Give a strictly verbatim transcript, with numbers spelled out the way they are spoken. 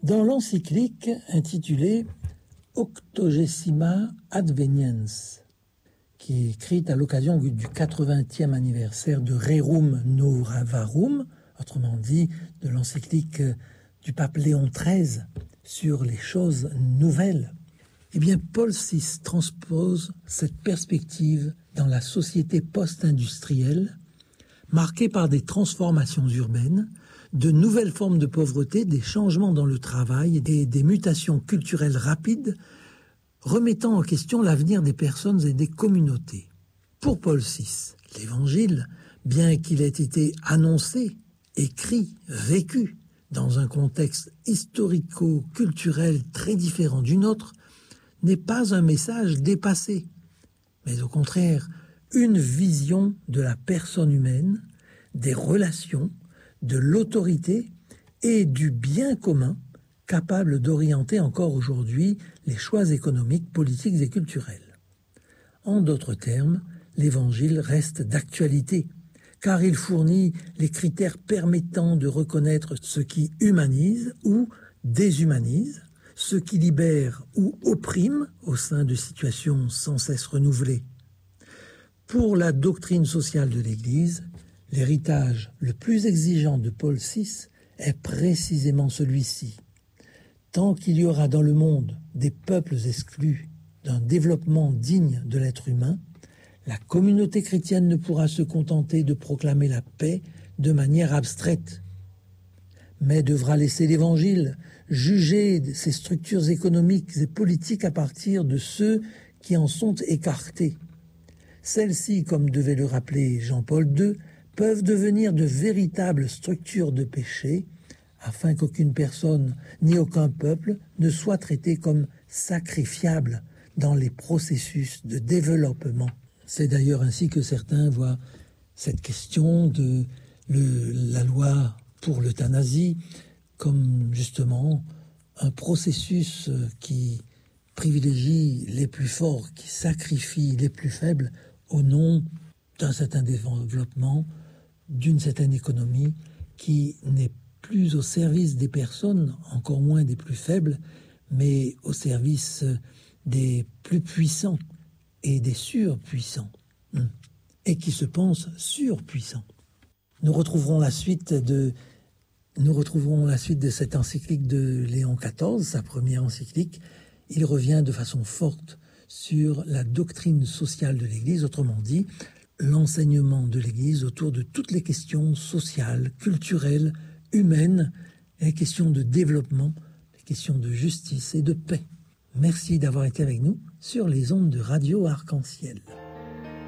Dans l'encyclique intitulée Octogesima Adveniens, qui est écrite à l'occasion du quatre-vingtième anniversaire de Rerum Novarum, autrement dit de l'encyclique du pape Léon treize sur les choses nouvelles, eh bien Paul six transpose cette perspective dans la société post-industrielle, marquée par des transformations urbaines, de nouvelles formes de pauvreté, des changements dans le travail et des mutations culturelles rapides, remettant en question l'avenir des personnes et des communautés. Pour Paul six, l'Évangile, bien qu'il ait été annoncé, écrit, vécu, dans un contexte historico-culturel très différent du nôtre, n'est pas un message dépassé, mais au contraire, une vision de la personne humaine, des relations, de l'autorité et du bien commun capable d'orienter encore aujourd'hui les choix économiques, politiques et culturels. En d'autres termes, l'Évangile reste d'actualité, car il fournit les critères permettant de reconnaître ce qui humanise ou déshumanise, ce qui libère ou opprime au sein de situations sans cesse renouvelées. Pour la doctrine sociale de l'Église, l'héritage le plus exigeant de Paul six est précisément celui-ci. Tant qu'il y aura dans le monde des peuples exclus d'un développement digne de l'être humain, la communauté chrétienne ne pourra se contenter de proclamer la paix de manière abstraite, mais devra laisser l'Évangile juger ces structures économiques et politiques à partir de ceux qui en sont écartés. Celles-ci, comme devait le rappeler Jean-Paul deux, peuvent devenir de véritables structures de péché, afin qu'aucune personne ni aucun peuple ne soit traité comme sacrifiable dans les processus de développement. C'est d'ailleurs ainsi que certains voient cette question de le, la loi pour l'euthanasie comme justement un processus qui privilégie les plus forts, qui sacrifie les plus faibles au nom d'un certain développement, d'une certaine économie qui n'est plus au service des personnes, encore moins des plus faibles, mais au service des plus puissants et des surpuissants, et qui se pensent surpuissants. Nous retrouverons la suite de, nous retrouverons la suite de cette encyclique de Léon quatorze, sa première encyclique. Il revient de façon forte sur la doctrine sociale de l'Église, autrement dit, l'enseignement de l'Église autour de toutes les questions sociales, culturelles, humaines, les questions de développement, les questions de justice et de paix. Merci d'avoir été avec nous sur les ondes de Radio Arc-en-Ciel.